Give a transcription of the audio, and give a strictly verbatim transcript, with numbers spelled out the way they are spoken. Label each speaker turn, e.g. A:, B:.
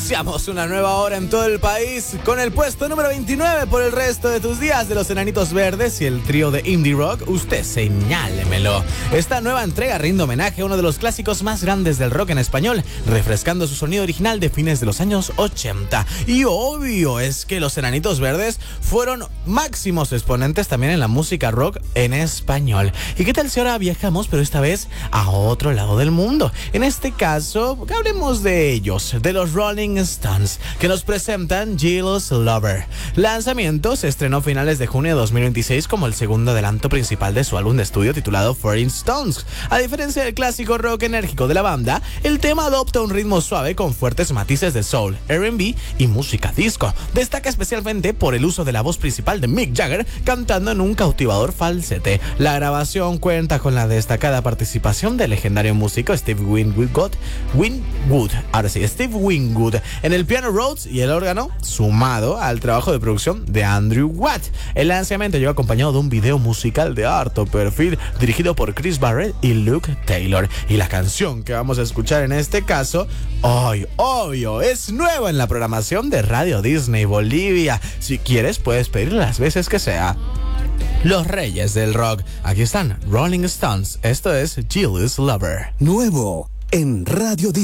A: Iniciamos una nueva hora en todo el país con el puesto número veintinueve por el resto de tus días de los Enanitos Verdes y el trío de indie rock. Usted señálemelo. Esta nueva entrega rinde homenaje a uno de los clásicos más grandes del rock en español, refrescando su sonido original de fines de los años ochenta. Y obvio es que los Enanitos Verdes fueron máximos exponentes también en la música rock en español. ¿Y qué tal si ahora viajamos, pero esta vez a otro lado del mundo? En este caso, hablemos de ellos, de los Rolling Stones, que nos presentan Jealous Lover. Lanzamiento se estrenó a finales de junio de dos mil veintiséis como el segundo adelanto principal de su álbum de estudio titulado Foreign Stones. A diferencia del clásico rock enérgico de la banda, el tema adopta un ritmo suave con fuertes matices de soul, R and B y música disco. Destaca especialmente por el uso de la voz principal de Mick Jagger cantando en un cautivador falsete. La grabación cuenta con la destacada participación del legendario músico Steve Winwood, Winwood, ahora sí, Steve Winwood en el piano Rhodes y el órgano, sumado al trabajo de producción de Andrew Watt. El lanzamiento llegó acompañado de un video musical de harto perfil dirigido por Chris Barrett y Luke Taylor. Y la canción que vamos a escuchar en este caso, hoy, obvio, es nueva en la programación de Radio Disney Bolivia. Si quieres, puedes pedirla las veces que sea. Los reyes del rock. Aquí están, Rolling Stones. Esto es Jealous Lover.
B: Nuevo en Radio Disney.